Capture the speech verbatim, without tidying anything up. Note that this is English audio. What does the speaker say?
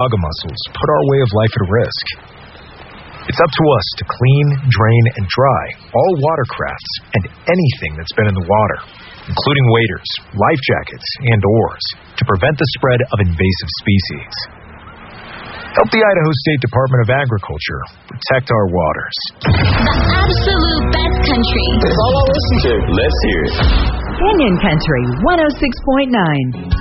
Saga mussels put our way of life at risk. It's up to us to clean, drain, and dry all watercrafts and anything that's been in the water, including waders, life jackets, and oars, to prevent the spread of invasive species. Help the Idaho State Department of Agriculture protect our waters. The absolute best country. It's all I listen to. Let's hear it. Canyon Country one oh six point nine.